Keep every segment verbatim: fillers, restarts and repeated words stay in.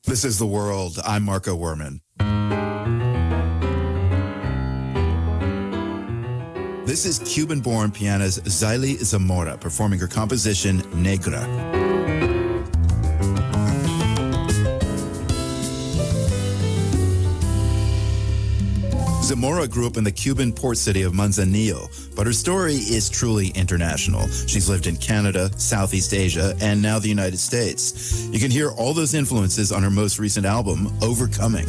This is The World. I'm Marco Werman. This is Cuban-born pianist Zaily Zamora performing her composition, Negra. Zamora grew up in the Cuban port city of Manzanillo, but her story is truly international. She's lived in Canada, Southeast Asia, and now the United States. You can hear all those influences on her most recent album, Overcoming.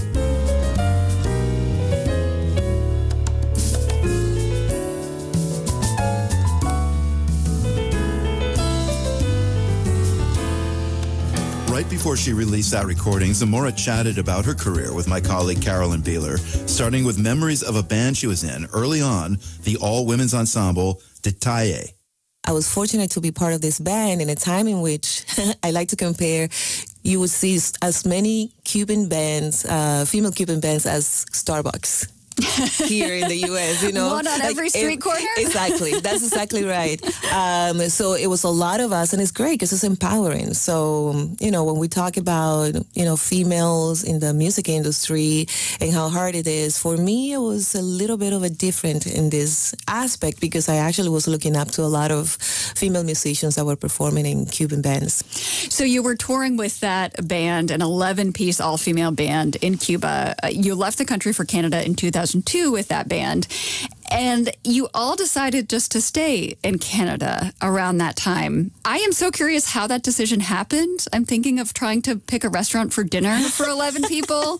Right before she released that recording, Zamora chatted about her career with my colleague Carolyn Beeler, starting with memories of a band she was in early on, the all-women's ensemble, Detalle. I was fortunate to be part of this band in a time in which I like to compare, you would see as many Cuban bands, uh, female Cuban bands as Starbucks. Here in the U S, you know. One on like, every street it, corner? Exactly. That's exactly right. Um, so it was a lot of us, and it's great because it's empowering. So, you know, when we talk about, you know, females in the music industry and how hard it is, for me, it was a little bit of a different in this aspect because I actually was looking up to a lot of female musicians that were performing in Cuban bands. So you were touring with that band, an eleven-piece all-female band in Cuba. Uh, you left the country for Canada in two thousand two with that band, and you all decided just to stay in Canada around that time. I am so curious how that decision happened. I'm thinking of trying to pick a restaurant for dinner for eleven people,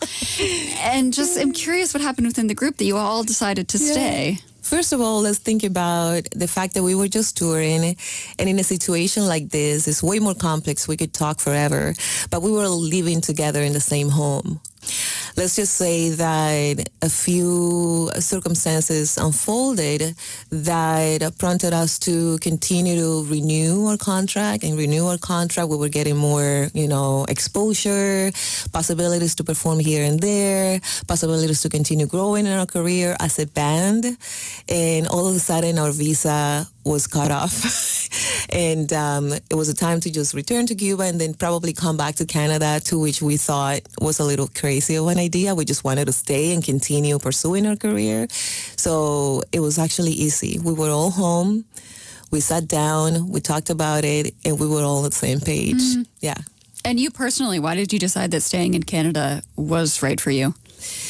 and just I'm curious what happened within the group that you all decided to yeah. stay. First of all, let's think about the fact that we were just touring, and in a situation like this, it's way more complex. We could talk forever, but we were living together in the same home. Let's just say that a few circumstances unfolded that prompted us to continue to renew our contract and renew our contract. We were getting more, you know, exposure, possibilities to perform here and there, possibilities to continue growing in our career as a band. And all of a sudden, our visa was cut off. And um, it was a time to just return to Cuba and then probably come back to Canada, to which we thought was a little crazy of an idea. We just wanted to stay and continue pursuing our career. So it was actually easy. We were all home. We sat down, we talked about it, and we were all on the same page. Mm-hmm. Yeah. And you personally, why did you decide that staying in Canada was right for you?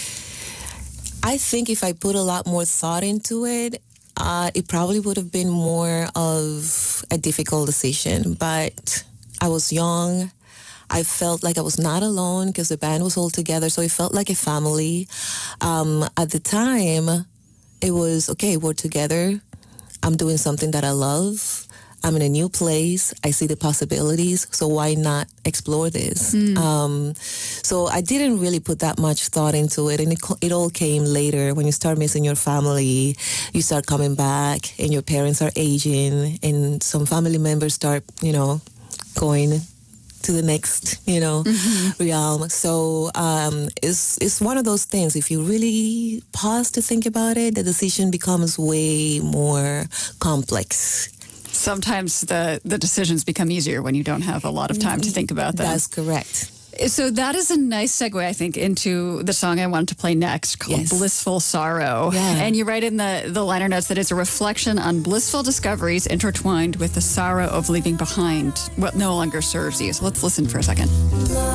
I think if I put a lot more thought into it, Uh, it probably would have been more of a difficult decision, but I was young. I felt like I was not alone because the band was all together, so it felt like a family. Um, at the time, it was, okay, we're together. I'm doing something that I love. I'm in a new place. I see the possibilities, so why not explore this? Mm. Um, so I didn't really put that much thought into it, and it, it all came later. When you start missing your family, you start coming back, and your parents are aging, and some family members start, you know, going to the next, you know, mm-hmm. realm. So um, it's, it's one of those things. If you really pause to think about it, the decision becomes way more complex. Sometimes the, the decisions become easier when you don't have a lot of time to think about them. That's correct. So that is a nice segue, I think, into the song I wanted to play next, called yes. Blissful Sorrow. Yeah. And you write in the, the liner notes that it's a reflection on blissful discoveries intertwined with the sorrow of leaving behind what no longer serves you. So let's listen for a second.